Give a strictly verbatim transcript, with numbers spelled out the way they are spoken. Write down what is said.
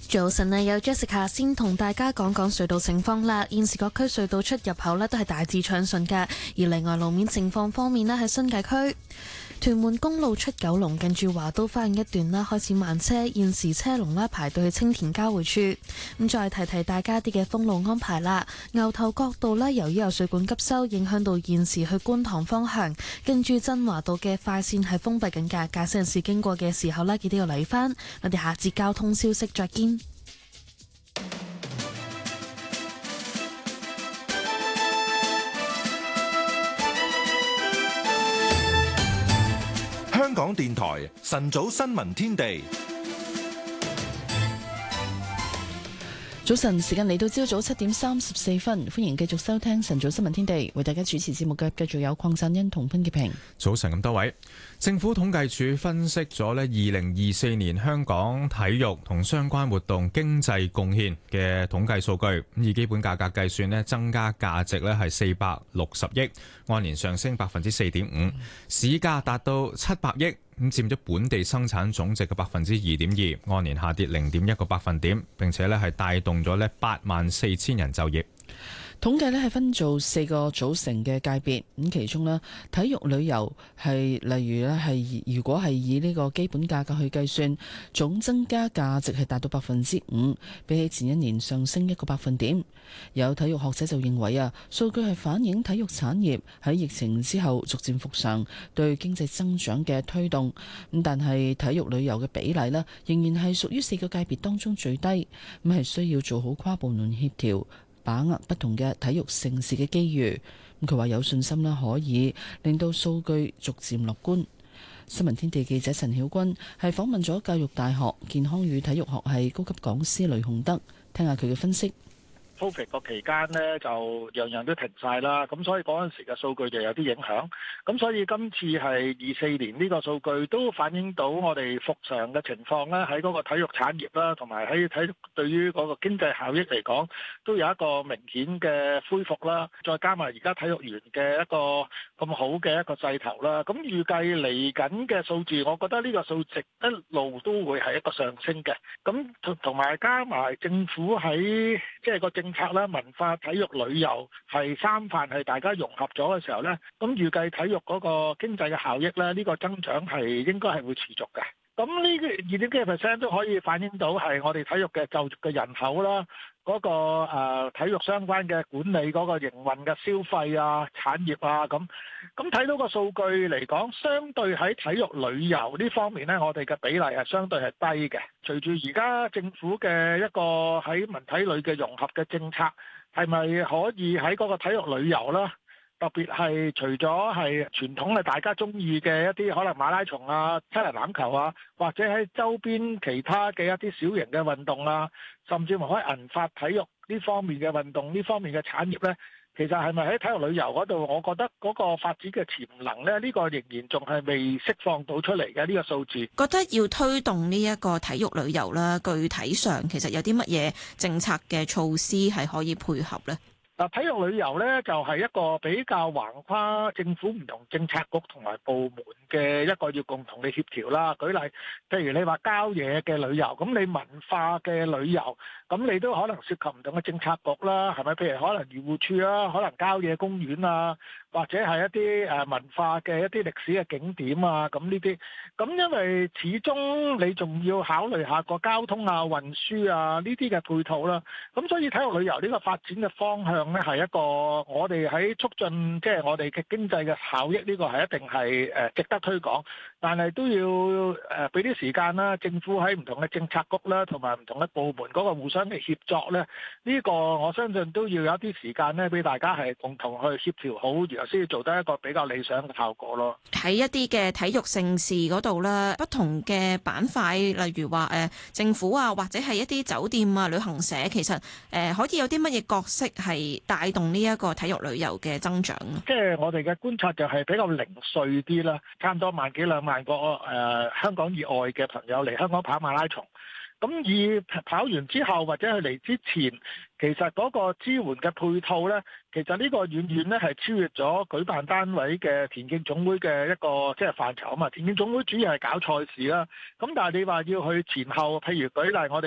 早晨啊，有 Jessica 先同大家講講隧道情況啦。現時各區隧道出入口呢都係大致暢順㗎。而另外路面情況方面呢，喺新界區屯門公路出九龍近住華都花園一段啦，開始慢車，現時車龍啦排到去青田交匯處。咁再提提大家啲嘅封路安排啦。牛頭角道呢，由於有水管急修，影響到現時去觀塘方向，跟住真華道嘅快線係封閉緊㗎。駕駛人士經過嘅時候呢，記得要留意返。我哋下節交通消息再見。 香港電台晨早新聞天地， 早晨時間嚟到朝早七點三十四分，歡迎繼續收聽晨早新聞天地，為大家主持節目嘅繼續有鄺振恩同潘潔平。 早晨咁多位，政府統計處分析咗呢二零二四年香港體育同相關活動經濟貢獻嘅統計數據，以基本價格計算呢，增加價值呢係四百六十億，按年上升百分之四點五，市價達到七百億。咁佔咗本地生產總值嘅百分之二點二，按年下跌零點一個百分點，並且咧係帶動咗咧八萬四千人就業。 統計咧係分做四個組成嘅界別，咁其中咧體育旅遊係例如咧係如果係以呢個基本價格去計算，總增加價值係達到百分之五，比起前一年上升一個百分點。有體育學者就認為啊，數據係反映體育產業喺疫情之後逐漸復常，對經濟增長嘅推動。咁但係體育旅遊嘅比例咧仍然係屬於四個界別當中最低，咁係需要做好跨部門協調，把握不同嘅體育盛事嘅機遇。咁佢話有信心啦，可以令到數據逐漸樂觀。新聞天地記者陳曉君係訪問咗教育大學健康與體育學系高級講師雷洪德，聽下佢嘅分析。 Covid 個期間咧就樣樣都停晒啦，咁所以嗰陣時嘅數據就有啲影響，咁所以今次係二四年呢個數據都反映到我哋復常嘅情況咧，喺嗰個體育產業啦，同埋喺體育對於嗰個經濟效益嚟講，都有一個明顯嘅恢復啦。再加埋而家體育園嘅一個咁好嘅一個勢頭啦，咁預計嚟緊嘅數字，我覺得呢個數值一路都會係一個上升嘅。咁同同埋加埋政府喺即係個政策啦，文化、體育、旅遊係三範係大家融合咗嘅時候呢，咁預計體育嗰個經濟嘅效益呢，呢個增長係應該係會持續嘅。咁呢個二點幾 percent 都可以反映到係我哋體育嘅就業嘅人口啦，嗰個誒體育相關嘅管理嗰個營運嘅消費啊、產業啊咁。咁睇到個數據嚟講，相對喺體育旅遊呢方面呢，我哋嘅比例係相對係低嘅。隨住而家政府嘅一個喺文體旅嘅融合嘅政策，係咪可以喺嗰個體育旅遊啦？特別係除咗係傳統嘅大家中意嘅一啲可能馬拉松啊、七人欖球啊，或者喺周邊其他嘅一啲小型嘅運動啊，甚至乎可以銀髮體育呢方面嘅運動呢方面嘅產業呢，其實係咪喺體育旅遊嗰度？我覺得嗰個發展嘅潛能呢，呢個仍然仲係未釋放到出嚟嘅呢個數字。 覺得要推動呢一個體育旅遊啦，具體上其實有啲乜嘢政策嘅措施係可以配合呢？ 嗱，體育旅遊咧就係一個比較橫跨政府唔同政策局同埋部門嘅一個要共同嘅協調啦。舉例，譬如你話郊野嘅旅遊，咁你文化嘅旅遊，咁你都可能涉及唔同嘅政策局啦，係咪？譬如可能漁護署啦，可能郊野公園啊，或者係一啲誒文化嘅一啲歷史嘅景點啊，咁呢啲。咁因為始終你仲要考慮下個交通啊、運輸啊呢啲嘅配套啦。咁所以體育旅遊呢個發展嘅方向咧，係一個我哋喺促進即係我哋嘅經濟嘅效益，呢個係一定係誒值得推廣，但係都要誒俾啲時間啦。政府喺唔同嘅政策局啦，同埋唔同嘅部門嗰個互相嘅協作咧，呢個我相信都要有一啲時間咧，俾大家係共同去協調好，然後先至做得一個比較理想嘅效果咯。 喺一啲嘅體育盛事嗰度啦，不同嘅板塊，例如話誒政府啊，或者係一啲酒店啊、旅行社，其實誒可以有啲乜嘢角色係帶動呢一個體育旅遊嘅增長啊？ 即係我哋嘅觀察就係比較零碎啲啦，差唔多萬幾兩萬個誒、呃、香港以外嘅朋友嚟香港跑馬拉松。咁以跑完之後或者係嚟之前，其實嗰個支援嘅配套呢，其實呢個遠遠呢係超越咗舉辦單位嘅田徑總會嘅一個即係範疇啊嘛。田徑總會主要係搞賽事啦，咁但係你話要去前後，譬如舉例我哋。